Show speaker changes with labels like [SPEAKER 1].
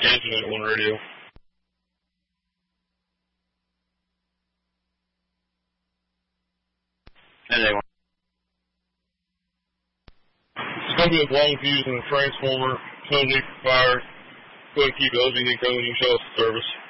[SPEAKER 1] Incident on radio.
[SPEAKER 2] And they went.
[SPEAKER 1] It's going to be a long fuse in the transformer, totally fired. Going to keep LG and Coney Shell service.